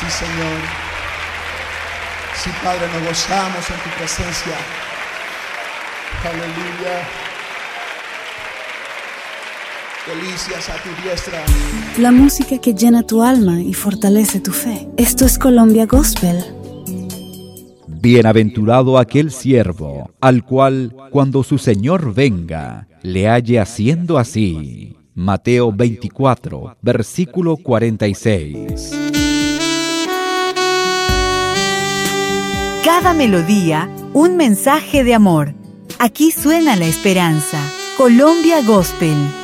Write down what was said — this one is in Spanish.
Sí, Señor. Sí, Padre, nos gozamos en tu presencia. Aleluya. Delicias a tu diestra. La música que llena tu alma y fortalece tu fe. Esto es Colombia Gospel. Bienaventurado aquel siervo, al cual, cuando su Señor venga, le halle haciendo así. Mateo 24, versículo 46. Cada melodía, un mensaje de amor. Aquí suena la esperanza. Colombia Gospel.